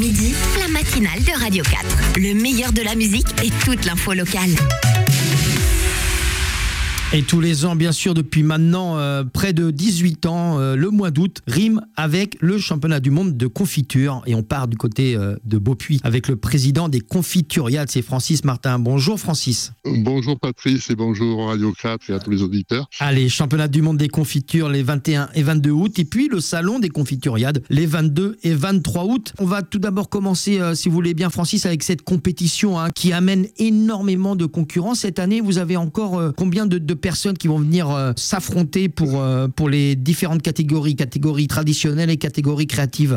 midi, la matinale de Radio 4. Le meilleur de la musique et toute l'info locale. Et tous les ans, bien sûr, depuis maintenant près de 18 ans, le mois d'août rime avec le championnat du monde de confiture. Et on part du côté de Beaupuy avec le président des Confituriades, c'est Francis Martin. Bonjour Francis. Bonjour Patrice et bonjour Radio 4 et à tous les auditeurs. Allez, championnat du monde des confitures les 21 et 22 août et puis le salon des Confituriades les 22 et 23 août. On va tout d'abord commencer, si vous voulez bien Francis, avec cette compétition qui amène énormément de concurrents. Cette année, vous avez encore combien de personnes qui vont venir s'affronter pour les différentes catégories traditionnelles et catégories créatives?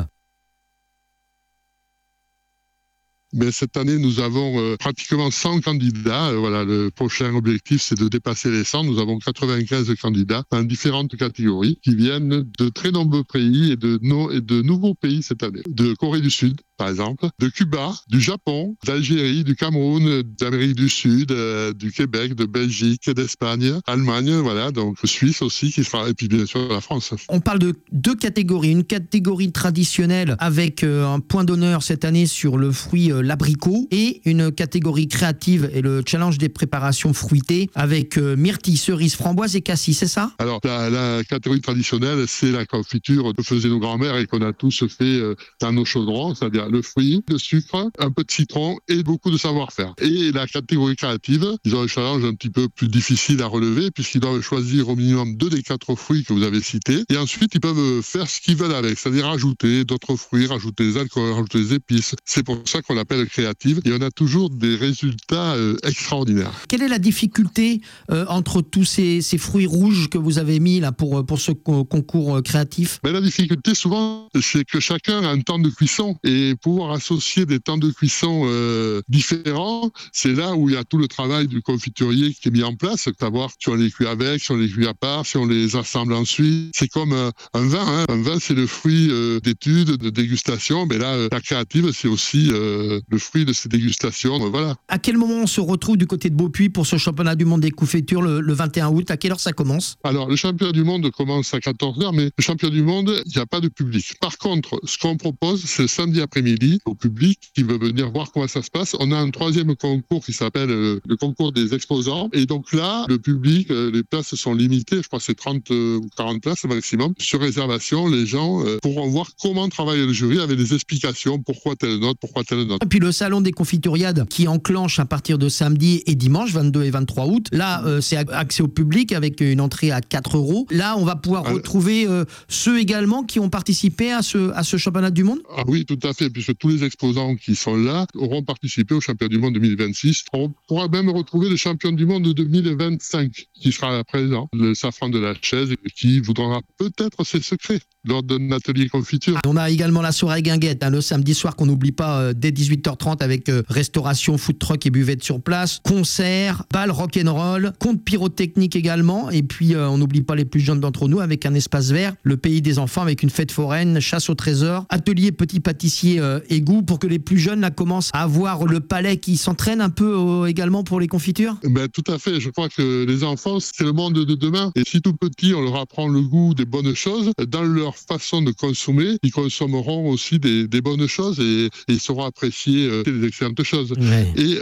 Mais cette année, nous avons pratiquement 100 candidats. Voilà, le prochain objectif, c'est de dépasser les 100. Nous avons 95 candidats dans différentes catégories qui viennent de très nombreux pays et de nouveaux pays cette année. De Corée du Sud, par exemple, de Cuba, du Japon, d'Algérie, du Cameroun, d'Amérique du Sud, du Québec, de Belgique, d'Espagne, Allemagne, voilà, donc Suisse aussi qui sera, et puis bien sûr la France. On parle de deux catégories, une catégorie traditionnelle avec un point d'honneur cette année sur le fruit l'abricot et une catégorie créative et le challenge des préparations fruitées avec myrtille, cerise, framboise et cassis, c'est ça? Alors la catégorie traditionnelle, c'est la confiture que faisaient nos grands-mères et qu'on a tous fait dans nos chaudrons, c'est-à-dire le fruit, le sucre, un peu de citron et beaucoup de savoir-faire. Et la catégorie créative, ils ont un challenge un petit peu plus difficile à relever puisqu'ils doivent choisir au minimum 2 des 4 fruits que vous avez cités et ensuite ils peuvent faire ce qu'ils veulent avec, c'est-à-dire rajouter d'autres fruits, rajouter des alcools, rajouter des épices. C'est pour ça qu'on l'appelle créative et on a toujours des résultats extraordinaires. Quelle est la difficulté entre tous ces fruits rouges que vous avez mis là pour ce concours créatif? La difficulté souvent, c'est que chacun a un temps de cuisson et pouvoir associer des temps de cuisson différents, c'est là où il y a tout le travail du confiturier qui est mis en place, savoir si on les cuit avec, si on les cuit à part, si on les assemble ensuite. C'est comme un vin, hein. Un vin c'est le fruit d'études, de dégustation, mais là la créative c'est aussi le fruit de ces dégustations, voilà. À quel moment on se retrouve du côté de Beaupuy pour ce championnat du monde des confitures le 21 août? À quelle heure ça commence? Alors le championnat du monde commence à 14h, mais le championnat du monde, il n'y a pas de public. Par contre, ce qu'on propose, c'est samedi après-midi au public qui veut venir voir comment ça se passe. On a un troisième concours qui s'appelle le concours des exposants. Et donc là, le public, les places sont limitées. Je crois que c'est 30 ou 40 places maximum. Sur réservation, les gens pourront voir comment travaille le jury avec des explications. Pourquoi telle note, pourquoi telle note. Et puis le salon des confituriades qui enclenche à partir de samedi et dimanche, 22 et 23 août. Là, c'est accès au public avec une entrée à 4 €. Là, on va pouvoir retrouver ceux également qui ont participé à ce championnat du monde? Ah oui, tout à fait, puisque tous les exposants qui sont là auront participé au championnat du monde 2026. On pourra même retrouver le champion du monde de 2025 qui sera présent, le Safran de la Chaise, qui vous donnera peut-être ses secrets lors d'un atelier confiture. On a également la soirée guinguette, le samedi soir qu'on n'oublie pas dès 18h30 avec restauration, food truck et buvette sur place, concert, bal rock'n'roll, conte pyrotechnique également, et puis on n'oublie pas les plus jeunes d'entre nous avec un espace vert, le pays des enfants avec une fête foraine, chasse au trésor, atelier petit pâtissier égout pour que les plus jeunes là, commencent à avoir le palais qui s'entraîne un peu également pour les confitures. Tout à fait, je crois que les enfants c'est le monde de demain et si tout petit on leur apprend le goût des bonnes choses, dans leur façon de consommer, ils consommeront aussi des bonnes choses et ils sauront apprécier des excellentes choses. Ouais. Et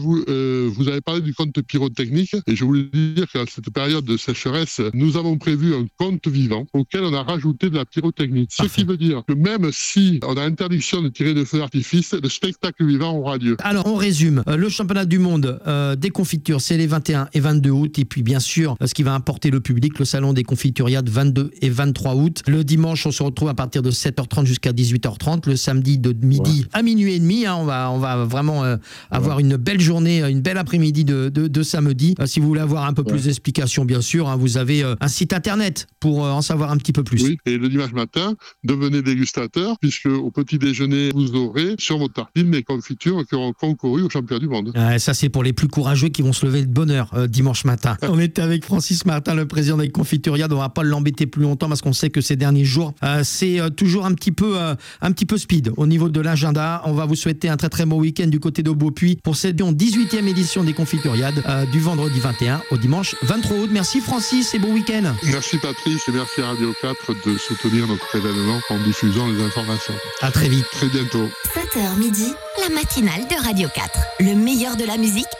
vous avez parlé du conte pyrotechnique et je voulais dire qu'à cette période de sécheresse, nous avons prévu un conte vivant auquel on a rajouté de la pyrotechnique. Ce qui veut dire que même si on a interdiction de tirer de feux d'artifice, le spectacle vivant aura lieu. Alors on résume, le championnat du monde des confitures, c'est les 21 et 22 août et puis bien sûr, ce qui va importer le public, le salon des confituriades 22 et 23 août. Le dimanche, on se retrouve à partir de 7h30 jusqu'à 18h30, le samedi de midi à minuit et demi. On va vraiment avoir une belle journée, une belle après-midi de samedi. Si vous voulez avoir un peu plus d'explications, bien sûr, vous avez un site internet pour en savoir un petit peu plus. Oui, et le dimanche matin, devenez dégustateur, puisque au petit déjeuner, vous aurez sur vos tartines les confitures qui auront concouru au championnat du monde. Ça, c'est pour les plus courageux qui vont se lever de bonne heure dimanche matin. On était avec Francis Martin, le président des Confituriades. On ne va pas l'embêter plus longtemps parce qu'on sait que ces derniers jours, c'est toujours un petit peu speed au niveau de l'agenda. On va vous souhaiter souhaiter un très très bon week-end du côté de Beaupuy pour cette 18e édition des Confituriades du vendredi 21 au dimanche 23 août. Merci Francis et bon week-end. Merci Patrice et merci à Radio 4 de soutenir notre événement en diffusant les informations. À très vite. Très bientôt. 7h midi, la matinale de Radio 4. Le meilleur de la musique